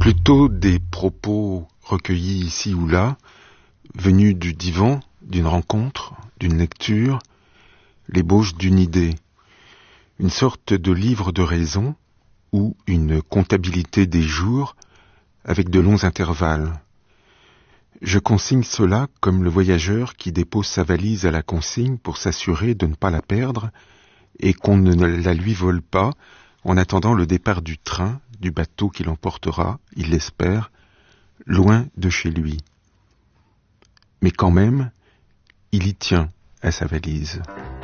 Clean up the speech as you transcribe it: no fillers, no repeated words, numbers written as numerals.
Plutôt des propos recueillis ici ou là, venus du divan, d'une rencontre, d'une lecture, l'ébauche d'une idée, une sorte de livre de raison ou une comptabilité des jours avec de longs intervalles. Je consigne cela comme le voyageur qui dépose sa valise à la consigne pour s'assurer de ne pas la perdre et qu'on ne la lui vole pas en attendant le départ du train, du bateau qui l'emportera, il l'espère, loin de chez lui. Mais quand même, il y tient à sa valise.